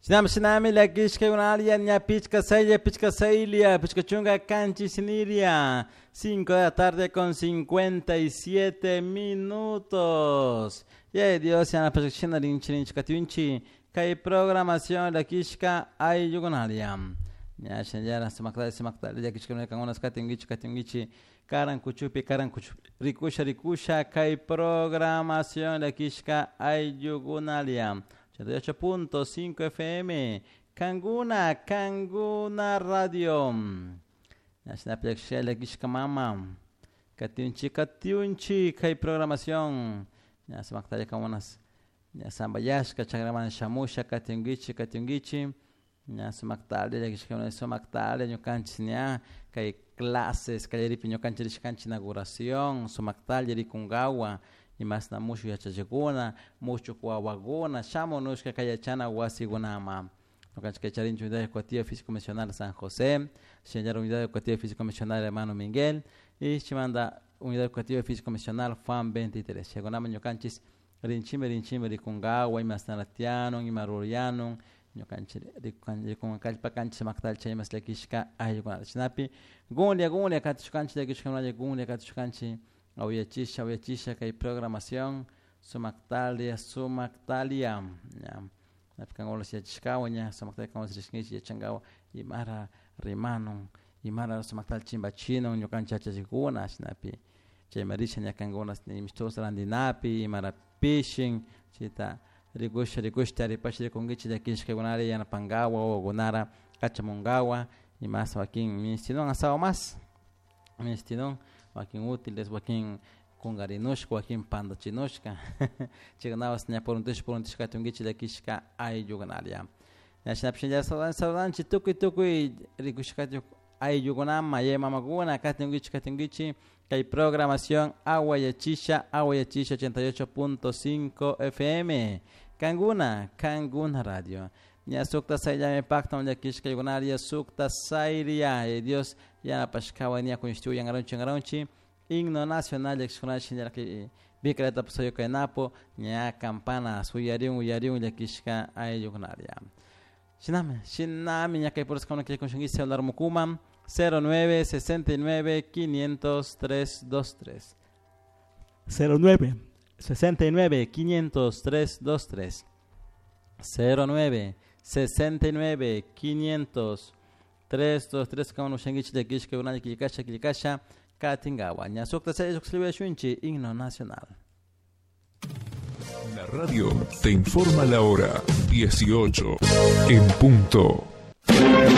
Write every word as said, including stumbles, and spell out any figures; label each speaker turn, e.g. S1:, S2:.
S1: Sinam sinami la kishka unalia nya pichka saya pichka sailia pichka chunga canchi siniria. cinco de la tarde con cincuenta y siete minutos. Y Dios ya la perfección de inchinich katiunchi. Kai programación la kishka ay yugunalia. Nya shenjara semakta semakta la kishka no kangonas katingichi katingichi. Karan kuchupi karan kuchupi. Rikusha rikusha kai programación la kishka ay yugunalia. ochenta y ocho punto cinco F M, Kanguna, Kanguna Radio. Nashna Plexel, Gishkamama, Katiunchi, Katiunchi, Kai Programación. Ya se mactaria como unas. Ya Sambayashka, Chagraman Shamusha, Katiungichi, Katiungichi. Ya se mactaria, Gishkamana, so mactaria, Ñukanchinia, Kai clases, Kai Ripiñocanchi, Canchi inauguración, so mactaria, Rikungawa. Y más na mucho ya chacheguna, mucho kuawaguna, chamo nushka kayachana wasiguna. No cancha que charincho unidad educativa físico misional San José, señor unidad educativa físico misional hermano Miguel, y chimanda unidad educativa físico misional Juan veintitrés. Seguna maño canchis, rinchime rinchime rikungawa, y más naratiano, y maruriano, no cancha rikungawa cancha maktal chay más lekishka ayuguna. Chinapi, gulia gulia katushkanchi lekishka gulia katushkanchi. Auyachisha, auyachisha, que hay programación, sumactalia, sumactalia. Ya, picangola si achishkawa, sumactalia, como se dice, y changawa, y mara rimano, y mara sumactal chimbachino, y cancha chachiguna, snapi. Chay marisha, ya cangonas, ni mistos randinapi, y mara fishing, chita, rigusha, rigusha, ripashi, ricongichi, de kishkagunari, y anapangawa, o gunara, cachamungawa, y más joaquín, ministidón, asado más, ministidón. Joaquín útiles, Joaquín Kungarinushka, Joaquín Pandachinushka. Chiganavas nya por un tish por un tish katungichi de kishka ay yuganaria. Ya shnapshin ya saudan saudan chituki tuki rikushka ay yuganama ye mamaguna katungichi katungichi kay programación agua y chisha agua y chisha ochenta y ocho punto cinco F M. Kanguna, Kanguna Radio. Ya sukta sayya me pacta ya kishka yuganaria sukta sayria y Dios ya na pashkawa ni akunshtu yang aronchi aronchi himno nacional exconachi ya que bicreta pasoyo kenapo nya campana suyariun uyariun ya kishka ay yugnaria. Shiname, shiname ya que por escona que conshungi celular mukuma cero nueve sesenta y nueve quinientos tres veintitrés. cero nueve sesenta y nueve quinientos tres veintitrés. cero nueve sesenta y nueve quinientos tres dos tres kama nushangichi de kishka unani kilikasha kilikasha katingawa nya sokta se soksliwe shunchi himno nacional.
S2: La radio te informa la hora dieciocho en punto.